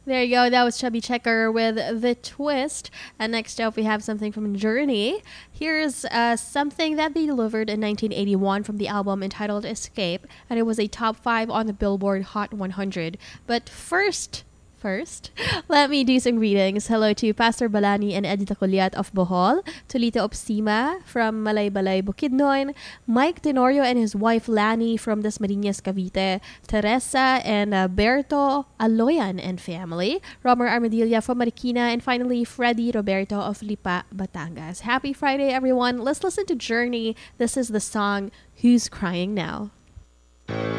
There you go. That was Chubby Checker with The Twist. And next up, we have something from Journey. Here's something that they delivered in 1981 from the album entitled Escape, and it was a top 5 on the Billboard Hot 100. But first, let me do some greetings. Hello to Pastor Balani and Edita Culiat of Bohol, to Lito Opsima from Malaybalay, Bukidnon, Mike Tenorio and his wife Lani from Dasmariñas, Cavite, Teresa and Berto Aloyan and family, Romer Armadilla from Marikina, and finally Freddy Roberto of Lipa, Batangas. Happy Friday, everyone. Let's listen to Journey. This is the song Who's Crying Now.